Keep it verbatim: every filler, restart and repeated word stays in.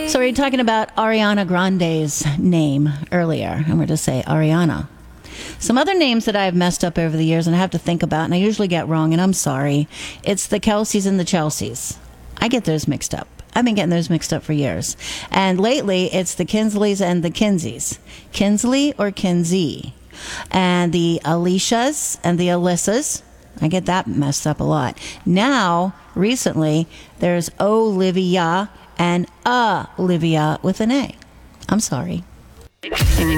So we were talking about Ariana Grande's name earlier, and we're to say Ariana. Some other names that I've messed up over the years and I have to think about, and I usually get wrong, and I'm sorry. It's the Kelseys and the Chelseas. I get those mixed up. I've been getting those mixed up for years. And lately, it's the Kinsleys and the Kinseys. Kinsley or Kinsey. And the Alicias and the Alyssas. I get that messed up a lot. Now, recently, there's Olivia and Olivia with an A. I'm sorry.